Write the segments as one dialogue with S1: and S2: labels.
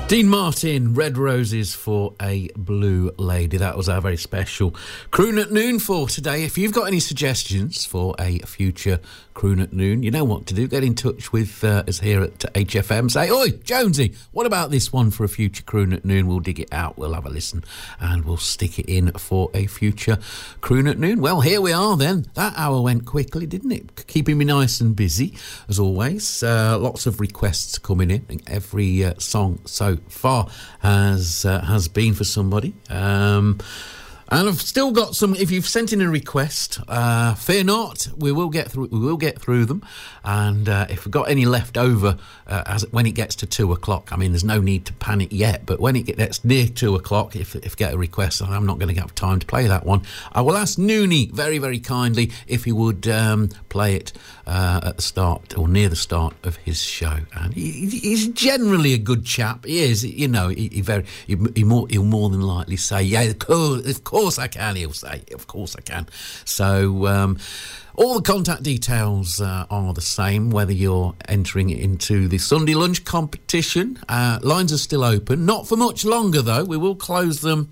S1: Dean Martin, Red Roses for a Blue Lady. That was our very special Croon at Noon for today. If you've got any suggestions for a future Croon at Noon, you know what to do. Get in touch with us here at HFM. Say, oi, Jonesy, what about this one for a future Croon at Noon? We'll dig it out, we'll have a listen, and we'll stick it in for a future Croon at Noon. Well, here we are then. That hour went quickly, didn't it? Keeping me nice and busy, as always. Lots of requests coming in. Every song so far has been for somebody. And I've still got some. If you've sent in a request, fear not, we will get through them. And if we've got any left over, when it gets to 2:00, I mean, there's no need to panic yet. But when it gets near 2:00, if get a request, and I'm not going to have time to play that one, I will ask Noonie very, very kindly if he would play it at the start or near the start of his show. And he's generally a good chap. He is, you know. He'll more than likely say, "Yeah, of course I can." He'll say, "Of course I can." So all the contact details are the same, whether you're entering into the Sunday lunch competition. Lines are still open, not for much longer though. We will close them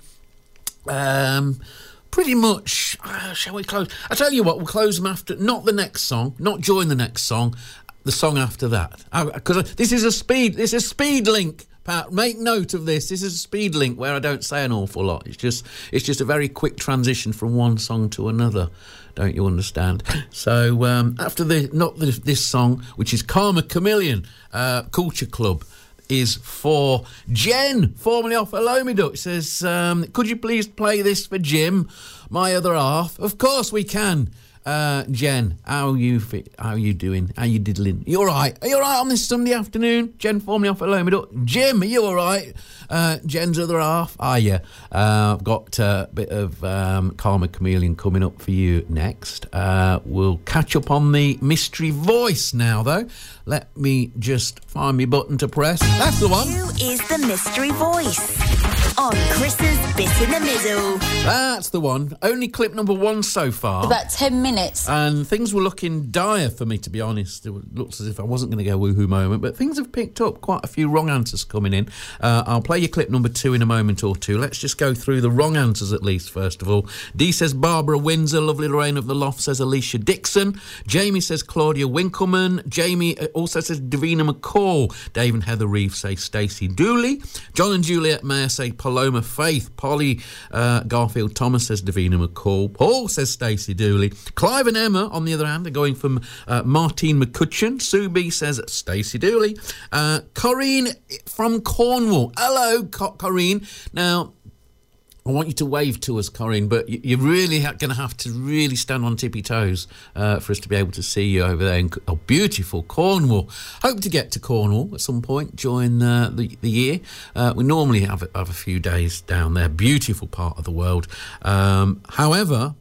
S1: pretty much. Shall we close? I tell you what, we'll close them after, not the next song, not during the next song, the song after that. Because this is a speed link. Pat, make note of this. This is a speed link where I don't say an awful lot. It's just a very quick transition from one song to another. Don't you understand? So after this song, which is Karma Chameleon, Culture Club, is for Jen, formerly off Hello Me Duck. Says, could you please play this for Jim, my other half? Of course we can. Jen, how are you doing? How you diddling? You all right? Are you all right on this Sunday afternoon? Jen, formerly off Hello Me Duck. Jim, are you all right? Jen's other half. Yeah. I've got a bit of Karma Chameleon coming up for you next. We'll catch up on the mystery voice now, though. Let me just find my button to press. That's the one.
S2: Who is the mystery voice? On Chris's Bit in the Middle.
S1: That's the one. Only clip number 1 so far.
S3: About 10 minutes.
S1: And things were looking dire for me, to be honest. It looks as if I wasn't going to go woohoo moment, but things have picked up. Quite a few wrong answers coming in. I'll play you clip number 2 in a moment or two. Let's just go through the wrong answers at least, first of all. Dee says Barbara Windsor. Lovely Lorraine of the Loft says Alicia Dixon. Jamie says Claudia Winkleman. Jamie also says Davina McCall. Dave and Heather Reeve say Stacey Dooley. John and Juliet Mayer say Paloma Faith. Polly Garfield Thomas says Davina McCall. Paul says Stacey Dooley. Clive and Emma, on the other hand, are going from Martine McCutcheon. Sue B says Stacey Dooley. Corinne from Cornwall. Hello, Corinne. Now, I want you to wave to us, Corinne, but you're really going to have to really stand on tippy toes for us to be able to see you over there in beautiful Cornwall. Hope to get to Cornwall at some point during the year. We normally have a few days down there. Beautiful part of the world. However,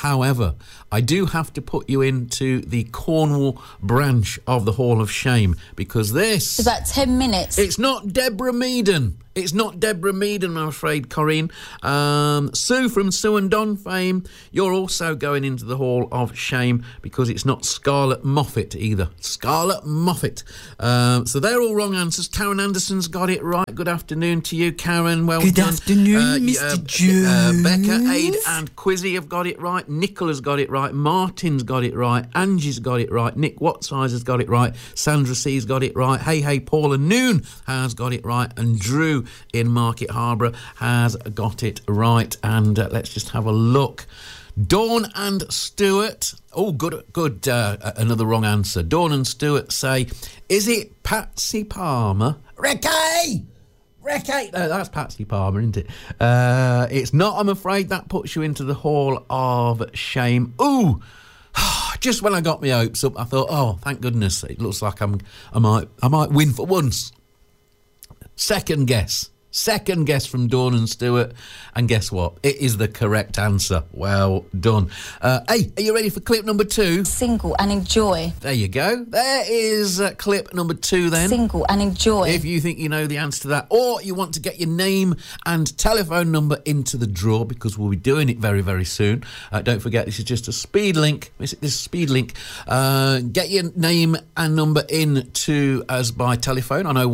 S1: I do have to put you into the Cornwall branch of the Hall of Shame because this...
S3: It's about 10 minutes.
S1: It's not Deborah Meaden. It's not Deborah Meaden, I'm afraid, Corinne. Sue from Sue and Don fame, you're also going into the Hall of Shame because it's not Scarlett Moffat either. Scarlett Moffat. So they're all wrong answers. Karen Anderson's got it right. Good afternoon to you, Karen. Well
S4: Good
S1: done.
S4: afternoon, Mr. Jones.
S1: Becca, Aid and Quizzy have got it right. Nicola's got it right. Martin's got it right. Angie's got it right. Nick Wattsize has got it right. Sandra C's got it right. Hey, Paula Noon has got it right. And Drew in Market Harborough has got it right. And let's just have a look. Dawn and Stuart. Oh, good. Another wrong answer. Dawn and Stuart say, is it Patsy Palmer? Ricky! No, that's Patsy Palmer, isn't it? It's not, I'm afraid. That puts you into the Hall of Shame. Ooh! Just when I got my hopes up, I thought, oh, thank goodness, it looks like I might win for once. Second guess. Second guess from Dawn and Stuart. And guess what? It is the correct answer. Well done. Hey, are you ready for clip number 2?
S3: Single and enjoy.
S1: There you go. There is clip number 2 then.
S3: Single and enjoy.
S1: If you think you know the answer to that, or you want to get your name and telephone number into the draw, because we'll be doing it very, very soon. Don't forget, this is just a speed link. This is a speed link. Get your name and number in to us by telephone on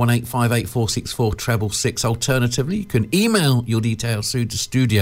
S1: 01858464666. Alternatively, you can email your details through to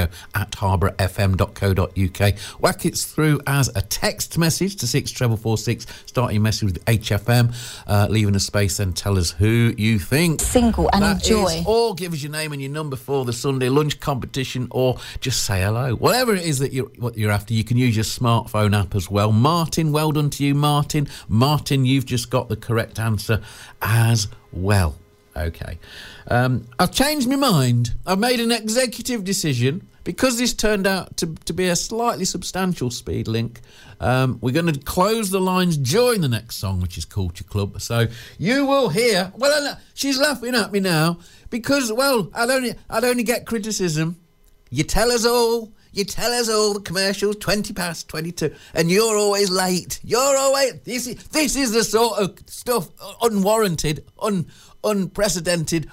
S1: studio@harbourfm.co.uk. Whack it through as a text message to 64446, starting your message with HFM, leaving a space, and tell us who you think.
S3: Single and enjoy.
S1: Or give us your name and your number for the Sunday lunch competition, or just say hello. Whatever it is that you're after, you can use your smartphone app as well. Martin, well done to you, Martin. Martin, you've just got the correct answer as well. Okay. I've changed my mind. I've made an executive decision. Because this turned out to be a slightly substantial speed link, we're going to close the lines during the next song, which is Culture Club. So you will hear... Well, she's laughing at me now because, well, I'd only get criticism. You tell us all the commercials 20 past 22, and you're always late. This is the sort of stuff, unwarranted, unprecedented,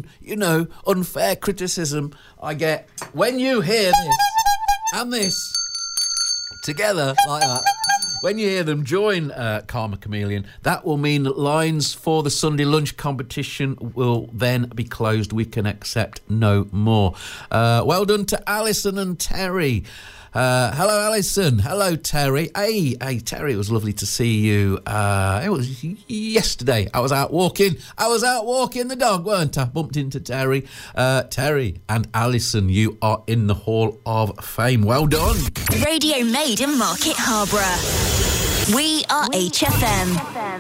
S1: unfair criticism I get when you hear this and this together like that. When you hear them join Karma Chameleon, that will mean that lines for the Sunday lunch competition will then be closed. We can accept no more. Well done to Alison and Terry. Hello, Alison. Hello, Terry. Hey, Terry, it was lovely to see you. It was yesterday. I was out walking the dog, weren't I? Bumped into Terry. Terry and Alison, you are in the Hall of Fame. Well done.
S2: Radio made in Market Harborough. We are HFM.